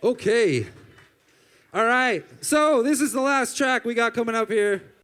Okay. All right. So this is the last track we got coming up here.